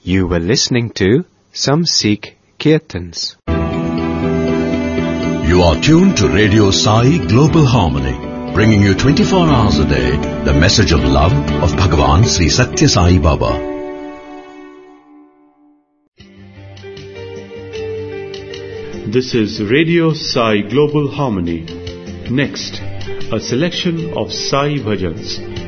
You were listening to some Sikh Kirtans. You are tuned to Radio Sai Global Harmony, bringing you 24 hours a day the message of love of Bhagavan Sri Satya Sai Baba. This is Radio Sai Global Harmony. Next, a selection of Sai Bhajans